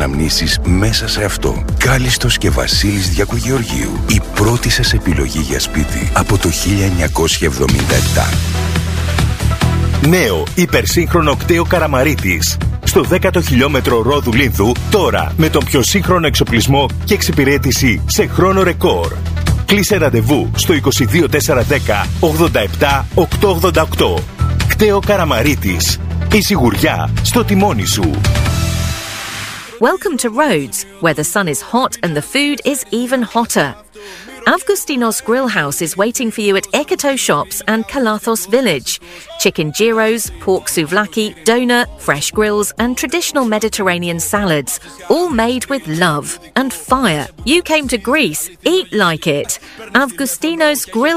αναμνήσεις μέσα σε αυτό. Κάλιστος και Βασίλης Διακογεωργίου. Η πρώτη σας επιλογή για σπίτι από το 1977. Νέο υπερσύγχρονο κτέο Καραμαρίτης. Στο 10ο χιλιόμετρο Ρόδου Λίνθου, τώρα με τον πιο σύγχρονο εξοπλισμό και εξυπηρέτηση σε χρόνο ρεκόρ. Κλείσε ραντεβού στο 22410 87 888. Κτέο Καραμαρίτης. Η σιγουριά στο τιμόνι σου. Welcome to Rhodes, where the sun is hot and the food is even hotter. Avgustinos Grill House is waiting for you at Ekito Shops and Kalathos Village. Chicken gyros, pork souvlaki, doner, fresh grills and traditional Mediterranean salads, all made with love and fire. You came to Greece, eat like it. Avgustinos Grill